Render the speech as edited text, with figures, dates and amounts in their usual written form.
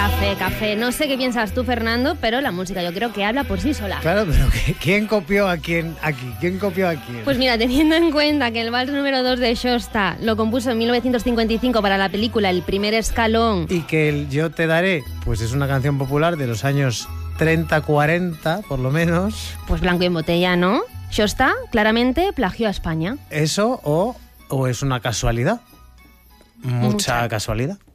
Café. No sé qué piensas tú, Fernando, pero la música yo creo que habla por sí sola. Claro, pero ¿quién copió a quién aquí? ¿Quién copió a quién? Pues mira, teniendo en cuenta que el vals número 2 de Shosta lo compuso en 1955 para la película El primer escalón. Y que el Yo te daré, pues es una canción popular de los años 30, 40, por lo menos. Pues blanco y en botella, ¿no? Shosta claramente plagió a España. ¿Eso o es una casualidad? Mucha casualidad.